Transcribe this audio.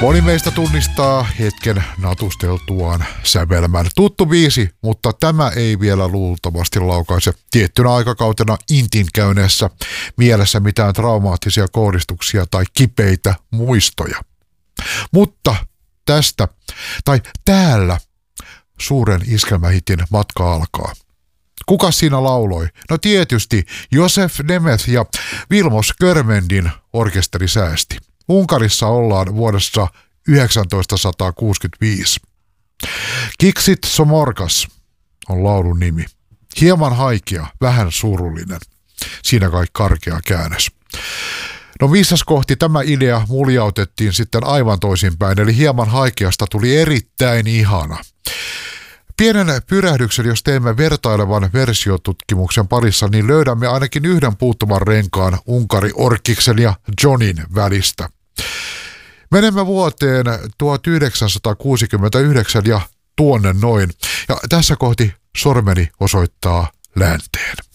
Moni meistä tunnistaa hetken natusteltuaan sävelmän. Tuttu biisi, mutta tämä ei vielä luultavasti laukaise tiettynä aikakautena intin käyneessä mielessä mitään traumaattisia kohdistuksia tai kipeitä muistoja. Mutta tästä, tai täällä, suuren iskelmähitin matka alkaa. Kuka siinä lauloi? No tietysti Josef Nemeth ja Vilmos Körmendin orkesterisäästi. Unkarissa ollaan vuodessa 1965. Kiksit Somorkas on laulun nimi. Hieman haikea, vähän surullinen. Siinä kai karkea käännös. No missäs kohti tämä idea muljautettiin sitten aivan toisinpäin, eli hieman haikeasta tuli erittäin ihana. Pienen pyrähdyksen, jos teemme vertailevan versiotutkimuksen parissa, niin löydämme ainakin yhden puuttuvan renkaan Unkari-Orkiksen ja Johnin välistä. Menemme vuoteen 1969 ja tuonne noin. Ja tässä kohti sormeni osoittaa länteen.